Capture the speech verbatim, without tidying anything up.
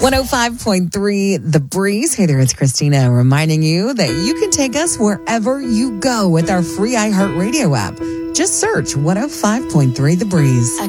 one oh five point three The Breeze. Hey there, it's Christina reminding you that you can take us wherever you go with our free iHeartRadio app. Just search one oh five point three The Breeze.